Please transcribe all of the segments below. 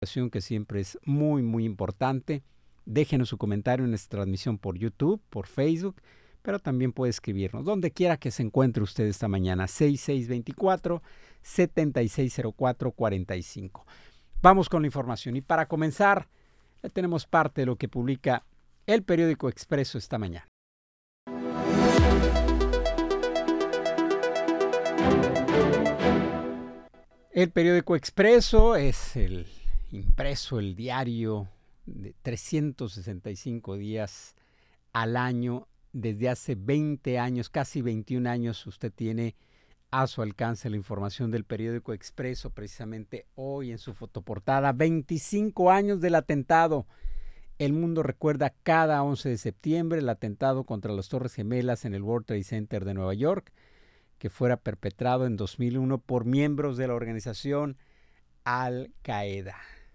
Que siempre es muy, muy importante. Déjenos su comentario en nuestra transmisión por YouTube, por Facebook, pero también puede escribirnos donde quiera que se encuentre usted esta mañana, 6624-760445. Vamos con la información y para comenzar, tenemos parte de lo que publica el periódico Expreso esta mañana. El periódico Expreso es el impreso, el diario de 365 días al año. Desde hace 20 años, casi 21 años, usted tiene a su alcance la información del periódico Expreso, precisamente hoy en su fotoportada, 25 años del atentado. El mundo recuerda cada 11 de septiembre el atentado contra las Torres Gemelas en el World Trade Center de Nueva York, que fuera perpetrado en 2001 por miembros de la organización Al-Qaeda.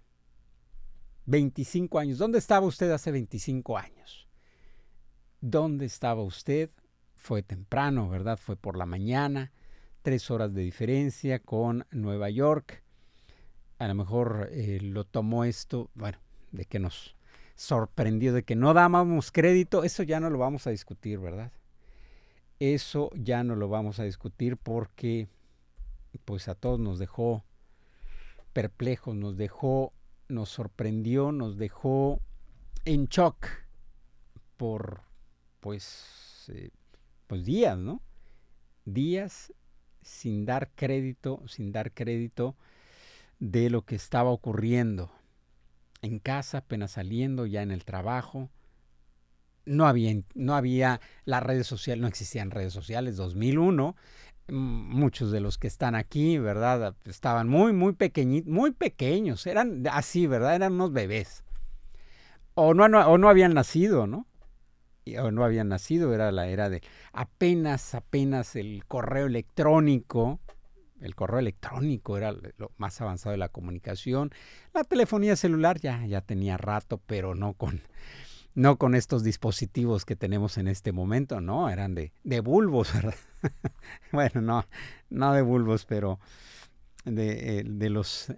25 años. ¿Dónde estaba usted hace 25 años? ¿Dónde estaba usted? Fue temprano, ¿verdad? Fue por la mañana, 3 horas de diferencia con Nueva York. A lo mejor lo tomó esto, bueno, de que nos sorprendió, de que no dábamos crédito. Eso ya no lo vamos a discutir, ¿verdad? Eso ya no lo vamos a discutir porque pues a todos nos dejó perplejos, nos sorprendió, nos dejó en shock por pues días, ¿no? Días sin dar crédito de lo que estaba ocurriendo en casa, apenas saliendo, ya en el trabajo. No había las redes sociales, no existían redes sociales, 2001. Muchos de los que están aquí, ¿verdad? Estaban muy pequeños, eran así, ¿verdad? Eran unos bebés. O no habían nacido, ¿no? O no habían nacido, era la era de apenas el correo electrónico. El correo electrónico era lo más avanzado de la comunicación. La telefonía celular ya tenía rato, pero no con estos dispositivos que tenemos en este momento, no, eran de bulbos, ¿verdad? Bueno, no de bulbos, pero de los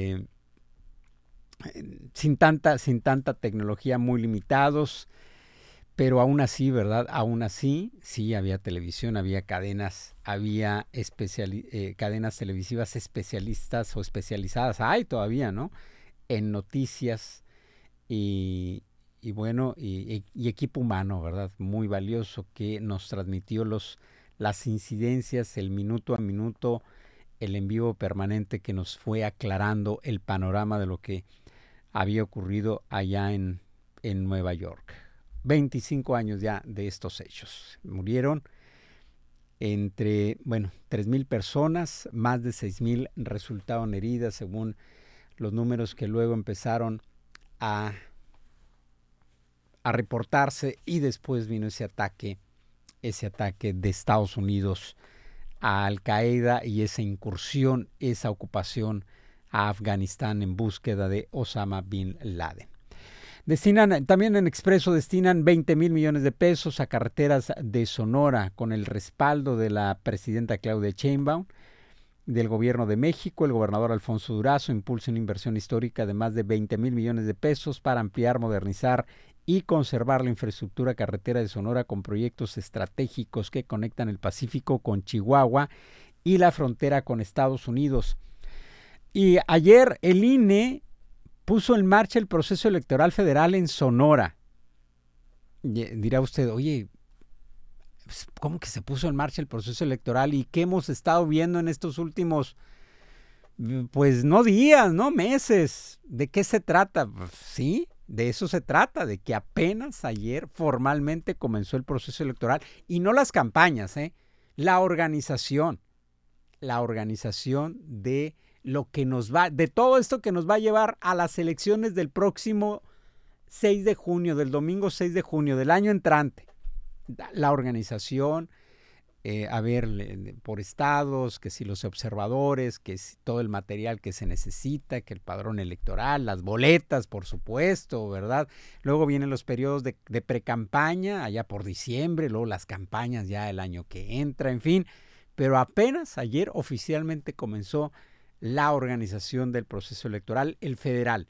sin tanta tecnología, muy limitados, pero aún así, ¿verdad? Aún así, sí había televisión, había cadenas, había cadenas televisivas especialistas o especializadas, hay todavía, ¿no? En noticias y equipo humano, ¿verdad? Muy valioso que nos transmitió las incidencias, el minuto a minuto, el en vivo permanente que nos fue aclarando el panorama de lo que había ocurrido allá en Nueva York. 25 años ya de estos hechos. Murieron entre, 3,000 personas, más de 6,000 resultaron heridas según los números que luego empezaron a reportarse, y después vino ese ataque de Estados Unidos a Al-Qaeda y esa incursión, esa ocupación a Afganistán en búsqueda de Osama Bin Laden. También en Expreso destinan 20,000 millones de pesos a carreteras de Sonora con el respaldo de la presidenta Claudia Sheinbaum, del gobierno de México. El gobernador Alfonso Durazo impulsa una inversión histórica de más de 20,000 millones de pesos para ampliar, modernizar y conservar la infraestructura carretera de Sonora con proyectos estratégicos que conectan el Pacífico con Chihuahua y la frontera con Estados Unidos. Y ayer el INE puso en marcha el proceso electoral federal en Sonora. Dirá usted, oye, ¿cómo que se puso en marcha el proceso electoral? ¿Y qué hemos estado viendo en estos últimos, pues no días, no meses? ¿De qué se trata? Pues, sí, de eso se trata, de que apenas ayer formalmente comenzó el proceso electoral y no las campañas, la organización de lo que de todo esto que nos va a llevar a las elecciones del próximo 6 de junio, del domingo 6 de junio del año entrante. La organización, por estados, que si los observadores, que si todo el material que se necesita, que el padrón electoral, las boletas, por supuesto, ¿verdad? Luego vienen los periodos de precampaña, allá por diciembre, luego las campañas ya el año que entra, en fin. Pero apenas ayer oficialmente comenzó la organización del proceso electoral, el federal.